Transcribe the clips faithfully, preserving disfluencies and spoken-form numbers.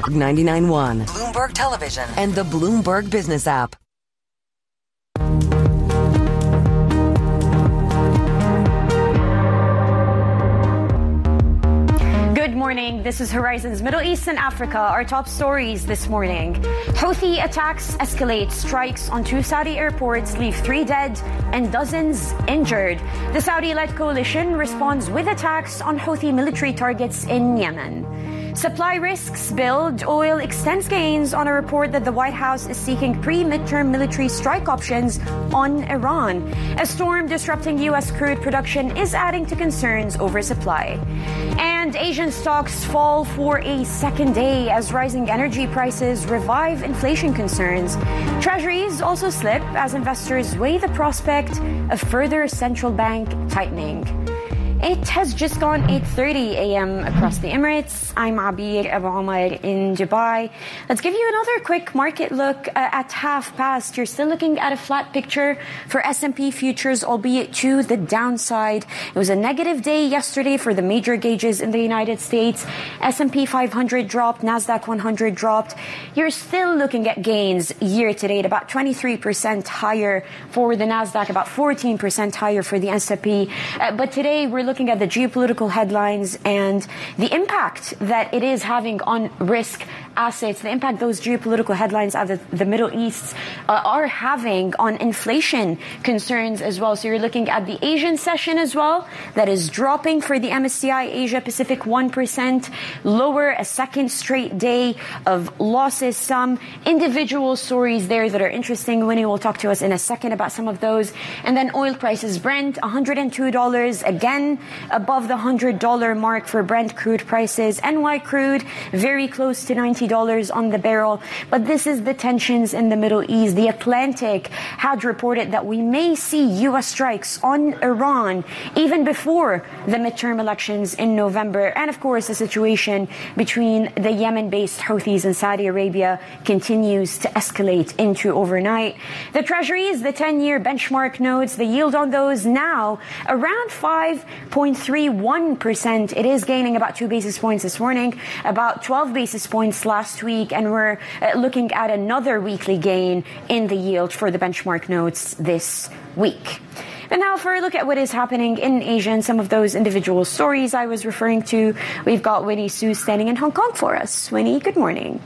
ninety-nine point one, Bloomberg Television, and the Bloomberg Business app. Good morning. This is Horizon's Middle East and Africa. Our top stories this morning. Houthi attacks escalate. Strikes on two Saudi airports leave three dead and dozens injured. The Saudi-led coalition responds with attacks on Houthi military targets in Yemen. Supply risks build. Oil extends gains on a report that the White House is seeking pre-midterm military strike options on Iran. A storm disrupting U S crude production is adding to concerns over supply. And Asian stocks fall for a second day as rising energy prices revive inflation concerns. Treasuries also slip as investors weigh the prospect of further central bank tightening. It has just gone eight thirty a.m. across the Emirates. I'm Abir Abu Omar in Dubai. Let's give you another quick market look uh, at half past. You're still looking at a flat picture for S and P futures, albeit to the downside. It was a negative day yesterday for the major gauges in the United States. S and P five hundred dropped, NASDAQ one hundred dropped. You're still looking at gains year to date, about twenty-three percent higher for the NASDAQ, about fourteen percent higher for the S and P. Uh, but today we're looking at the geopolitical headlines and the impact that it is having on risk assets, the impact those geopolitical headlines out of the Middle East uh, are having on inflation concerns as well. So you're looking at the Asian session as well, that is dropping for the M S C I Asia Pacific one percent, lower, a second straight day of losses. Some individual stories there that are interesting. Winnie will talk to us in a second about some of those. And then oil prices, Brent one hundred two dollars, again above the one hundred dollars mark for Brent crude prices. N Y crude very close to ninety dollars on the barrel. But this is the tensions in the Middle East. The Atlantic had reported that we may see U S strikes on Iran even before the midterm elections in November. And of course, the situation between the Yemen-based Houthis and Saudi Arabia continues to escalate into overnight. The treasuries, the ten-year benchmark notes, the yield on those now around five point three one percent. It is gaining about two basis points this morning, about twelve basis points last week, and we're uh, looking at another weekly gain in the yield for the benchmark notes this week. But now for a look at what is happening in Asia and some of those individual stories I was referring to, we've got Winnie Su standing in Hong Kong for us. Winnie, good morning.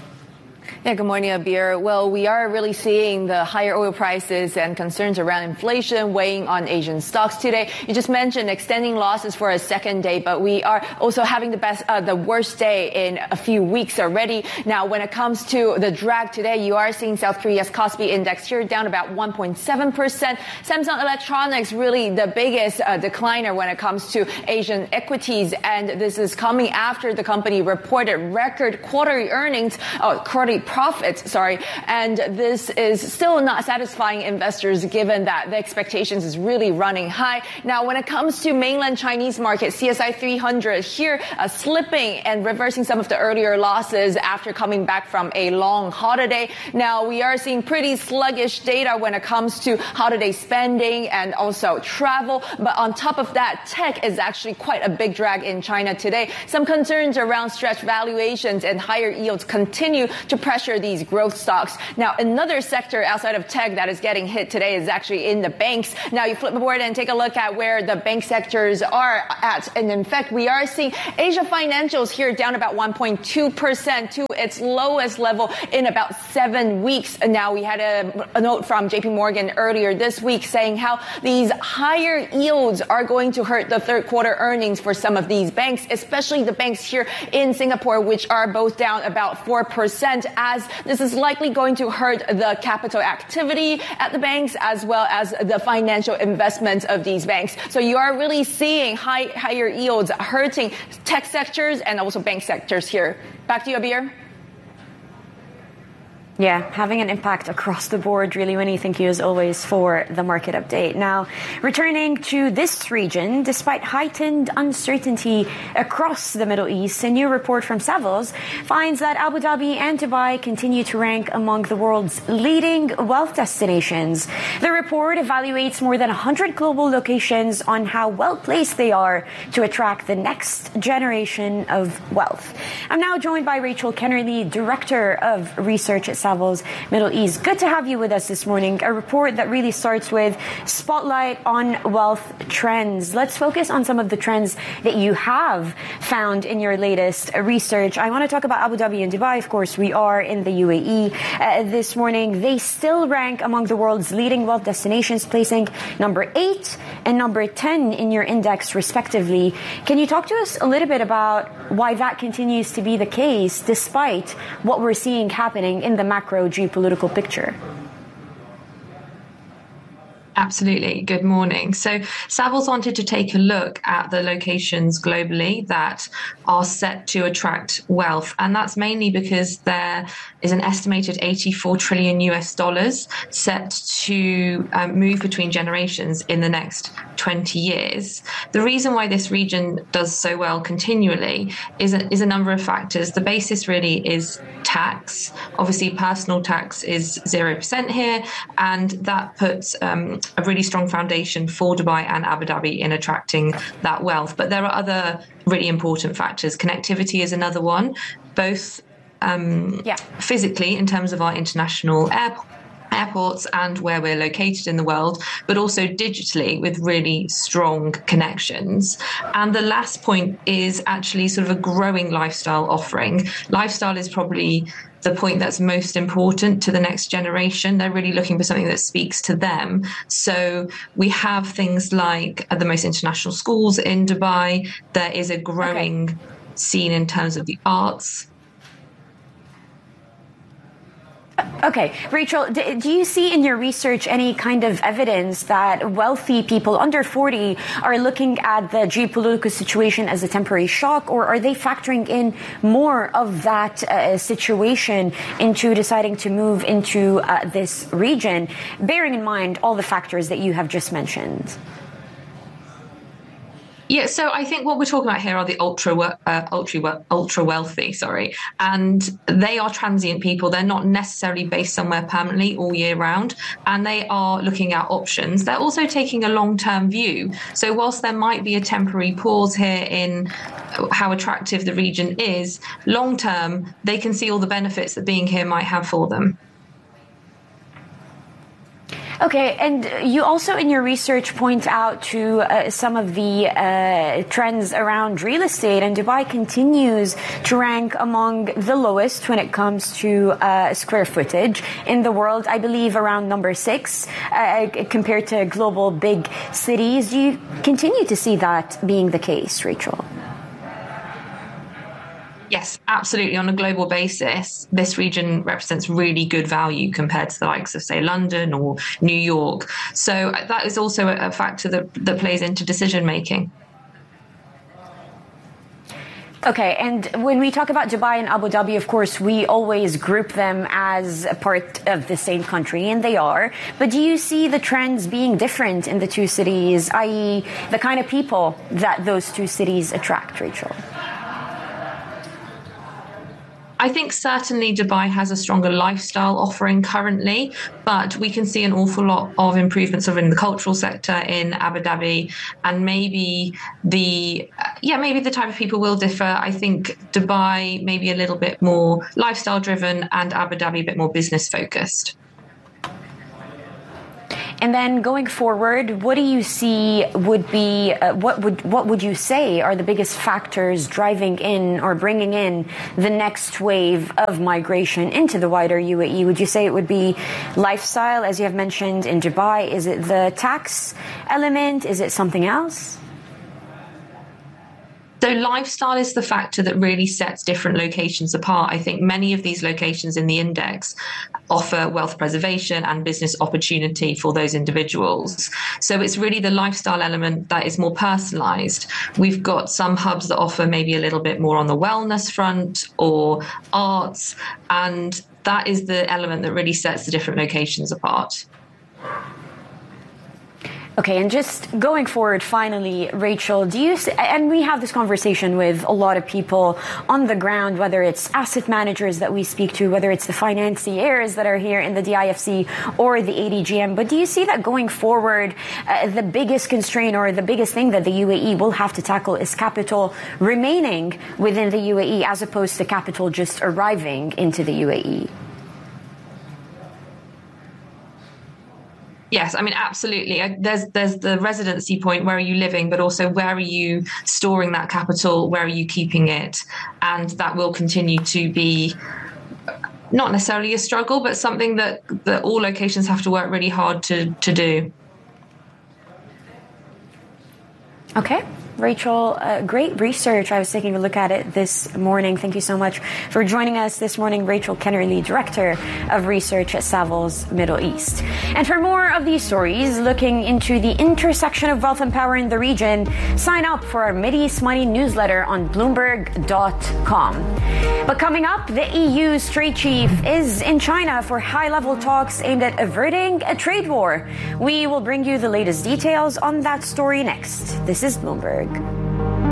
Yeah, good morning, Abir. Well, we are really seeing the higher oil prices and concerns around inflation weighing on Asian stocks today. You just mentioned extending losses for a second day, but we are also having the best, uh, the worst day in a few weeks already. Now, when it comes to the drag today, you are seeing South Korea's Kospi index here down about one point seven percent. Samsung Electronics really the biggest uh, decliner when it comes to Asian equities, and this is coming after the company reported record quarterly earnings, oh, quarterly profits, sorry, and this is still not satisfying investors given that the expectations is really running high. Now, when it comes to mainland Chinese market, C S I three hundred here uh, slipping and reversing some of the earlier losses after coming back from a long holiday. Now, we are seeing pretty sluggish data when it comes to holiday spending and also travel, but on top of that, tech is actually quite a big drag in China today. Some concerns around stretched valuations and higher yields continue to pressure these growth stocks. Now, another sector outside of tech that is getting hit today is actually in the banks. Now, you flip the board and take a look at where the bank sectors are at. And in fact, we are seeing Asia Financials here down about one point two percent to its lowest level in about seven weeks. Now, we had a, a note from J P Morgan earlier this week saying how these higher yields are going to hurt the third quarter earnings for some of these banks, especially the banks here in Singapore, which are both down about four percent, as this is likely going to hurt the capital activity at the banks as well as the financial investments of these banks. So you are really seeing high, higher yields hurting tech sectors and also bank sectors here. Back to you, Abir. Yeah, having an impact across the board, really, Winnie. Thank you as always for the market update. Now, returning to this region, despite heightened uncertainty across the Middle East, a new report from Savills finds that Abu Dhabi and Dubai continue to rank among the world's leading wealth destinations. The report evaluates more than one hundred global locations on how well placed they are to attract the next generation of wealth. I'm now joined by Rachel Kennerly, Director of Research at Savills Middle East. Good to have you with us this morning. A report that really starts with spotlight on wealth trends. Let's focus on some of the trends that you have found in your latest research. I want to talk about Abu Dhabi and Dubai. Of course, we are in the U A E uh, this morning. They still rank among the world's leading wealth destinations, placing number eight and number ten in your index, respectively. Can you talk to us a little bit about why that continues to be the case, despite what we're seeing happening in the macro geopolitical picture? Absolutely. Good morning. So Savills wanted to take a look at the locations globally that are set to attract wealth. And that's mainly because there is an estimated eighty-four trillion U S dollars set to um, move between generations in the next twenty years. The reason why this region does so well continually is a, is a number of factors. The basis really is tax. Obviously, personal tax is zero percent here, and that puts um, a really strong foundation for Dubai and Abu Dhabi in attracting that wealth. But there are other really important factors. Connectivity is another one, both um, yeah. physically in terms of our international airport. airports and where we're located in the world, but also digitally with really strong connections. And the last point is actually sort of a growing lifestyle offering. Lifestyle is probably the point that's most important to the next generation. They're really looking for something that speaks to them. So we have things like the most international schools in Dubai. There is a growing okay. scene in terms of the arts. Okay, Rachel, do you see in your research any kind of evidence that wealthy people under forty are looking at the geopolitical situation as a temporary shock, or are they factoring in more of that uh, situation into deciding to move into uh, this region, bearing in mind all the factors that you have just mentioned? Yeah, so I think what we're talking about here are the ultra uh, ultra ultra wealthy, sorry, and they are transient people. They're not necessarily based somewhere permanently all year round, and they are looking at options. They're also taking a long-term view. So whilst there might be a temporary pause here in how attractive the region is, long-term, they can see all the benefits that being here might have for them. Okay, and you also in your research point out to uh, some of the uh, trends around real estate, and Dubai continues to rank among the lowest when it comes to uh, square footage in the world, I believe around number six uh, compared to global big cities. Do you continue to see that being the case, Rachel? Yes, absolutely. On a global basis, this region represents really good value compared to the likes of, say, London or New York. So that is also a factor that, that plays into decision making. Okay, and when we talk about Dubai and Abu Dhabi, of course, we always group them as a part of the same country, and they are. But do you see the trends being different in the two cities, that is the kind of people that those two cities attract, Rachel? I think certainly Dubai has a stronger lifestyle offering currently, but we can see an awful lot of improvements in the cultural sector in Abu Dhabi, and maybe the yeah maybe the type of people will differ. I think Dubai maybe a little bit more lifestyle driven and Abu Dhabi a bit more business focused. And then going forward, what do you see would be, uh, what would what would you say are the biggest factors driving in or bringing in the next wave of migration into the wider U A E? Would you say it would be lifestyle, as you have mentioned in Dubai? Is it the tax element? Is it something else? So lifestyle is the factor that really sets different locations apart. I think many of these locations in the index offer wealth preservation and business opportunity for those individuals. So it's really the lifestyle element that is more personalized. We've got some hubs that offer maybe a little bit more on the wellness front or arts, and that is the element that really sets the different locations apart. Okay, and just going forward, finally, Rachel, do you, and we have this conversation with a lot of people on the ground, whether it's asset managers that we speak to, whether it's the financiers that are here in the D I F C or the A D G M, but do you see that going forward, uh, the biggest constraint or the biggest thing that the U A E will have to tackle is capital remaining within the U A E as opposed to capital just arriving into the U A E? Yes, I mean, absolutely. There's there's the residency point, where are you living, but also where are you storing that capital, where are you keeping it? And that will continue to be not necessarily a struggle, but something that, that all locations have to work really hard to, to do. Okay. Rachel, uh, great research. I was taking a look at it this morning. Thank you so much for joining us this morning. Rachel Kennerly, Director of Research at Savills Middle East. And for more of these stories, looking into the intersection of wealth and power in the region, sign up for our Mideast Money newsletter on Bloomberg dot com. But coming up, the E U's trade chief is in China for high-level talks aimed at averting a trade war. We will bring you the latest details on that story next. This is Bloomberg.